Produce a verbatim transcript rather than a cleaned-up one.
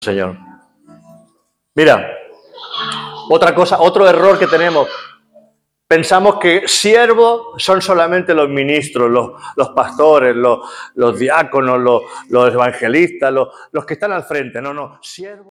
Señor. Mira, otra cosa, otro error que tenemos. Pensamos que siervos son solamente los ministros, los, los pastores, los, los diáconos, los, los evangelistas, los, los que están al frente. No, no, siervos.